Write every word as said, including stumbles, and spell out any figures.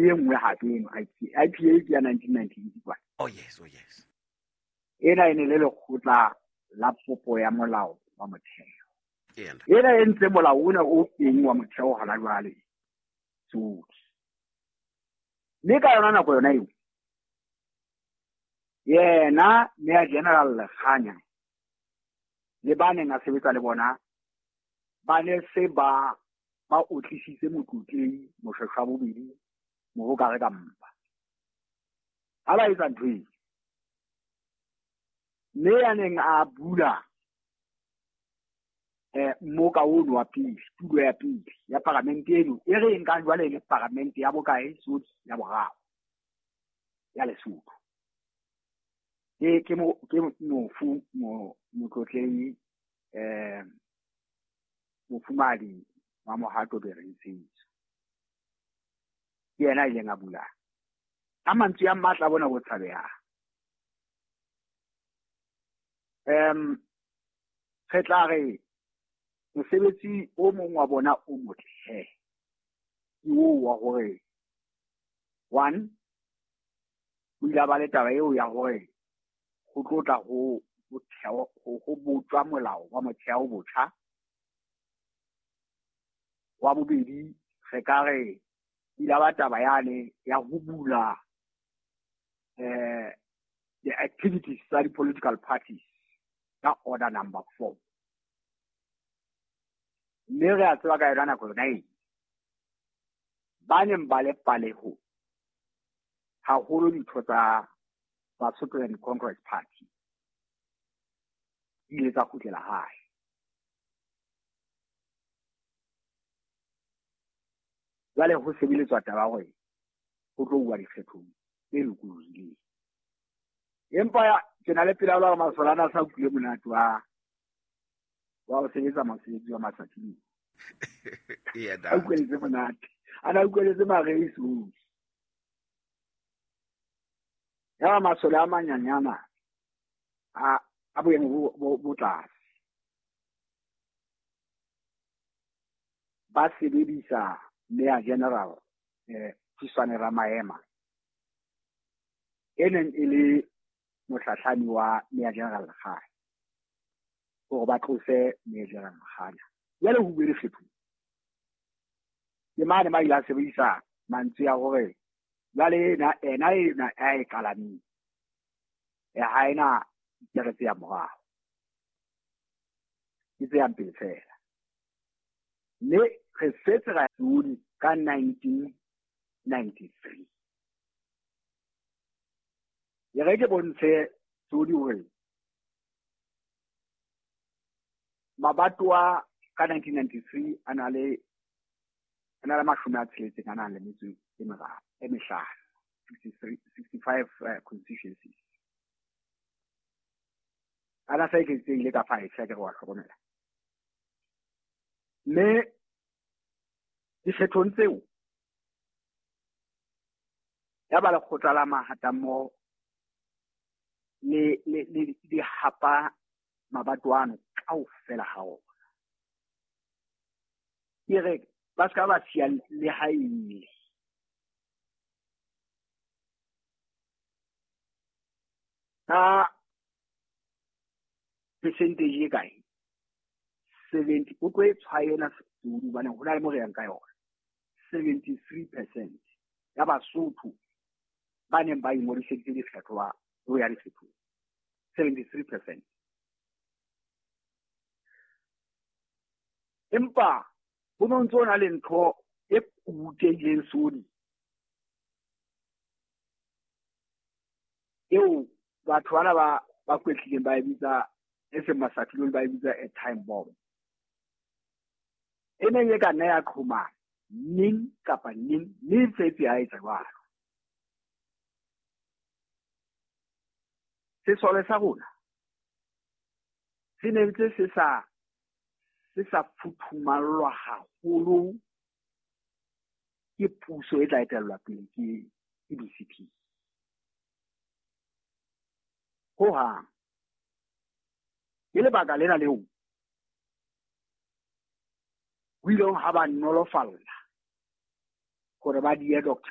le nngwe hape eno I P A ke ya nineteen ninety-one. Oh yes, oh yes. Ena ene le lekgotla la popo ya molao wa motheo. Ena. Ena e ntse molao ona o teng wa motheo hana jwale. Sudi. Mme ka yona nako yona eo. Yena Mayor General Lekganya le ba neng a sebetsa le bona ba ne se ba ba utlisitse motlotlehi moshweshwa bobedi mo go ka re ka mpa. Ha ba etsa ntho e. Mme ya neng a bula eh mo ka ono wa pele, tulo ya pele ya parliament eno e re nka jwale le parliament ya bokae Sotho ya boraro ya Lesotho. ke ke mo ke mo fu mo motlotlehi eh mofumadi wa Mohato Berensitse ke yena ile nga bula a mantswe a matla bona go tshabeha. em re tla re mosebetsi o mong wa bona o motle ke o wa gore one o ile ba le taba eo ya gore go tlotla go motheo go botswa molao wa motheo botjha. Wa bobedi re ka re ile ba taba yane ya ho bula eh the activities tsa di political parties ka order number four. Mme re a tseba ka yona nako yona e ba neng ba le paleho haholo ditho tsa Basotho and Congress Party ile tsa khutlela hae. Jwale ho sebeletswa taba gore go tlo bua dikgethong tse lokologileng. Empa ke na le pela la masolana sa utlwile monate wa wa o sebetsa mosebetsi wa matsatsi. Yeah, da. Utlwile monate. Ana utlwile mareiso. Ya masola a manyanyana a a boemo bo tlase. Ba sebedisa Mayor General eh Tshwane Ramaema enen ile mohlahlani wa Mayor General Lekganya go ba tlose Mayor General Lekganya yale ho bere fethu ke mane ba ila sebedisa mantsi ya gore jale na ena ena ai kalami e haina tsere ya morao itse ya mpefela ne re setse ra tsudi ka nineteen ninety-three ya re ke bontshe tsudi hore mabatwa ka nineteen ninety-three ana le ana la mashome a tsheletse kana le metso e mera e mehlano sixty-three sixty-five uh, constituencies ana sa ke ile ka fa e tla ke wa hlokomela mme di setong tseo ya ba le khotala mahata mo le le di hapa mabatwana kaofela ha ona ire ba ska ba sia le haile na percentage e kae seventy o tlo e tshwaela Zulu bana ho na le mo re yang ka yona seventy-three percent ya Basotho ba neng ba ingodiseditse dikgetho wa ho ya dikgetho seventy-three percent. Empa bo no ntse le ntho e kuteleng Sodi eo batho bana ba ba kwetlileng ba ebitsa e se masatlong ba ebitsa a time bomb ene ye ka nna ya qhoma ning kapa ning ning fetse a etsa jwalo se sole sa rona se ne ntse se sa se sa futhumallwa haholo ke puso e tla etellwa pele ke D C P ho ha ile baka lena leo we don't have a nolofalla gore ba die Doctor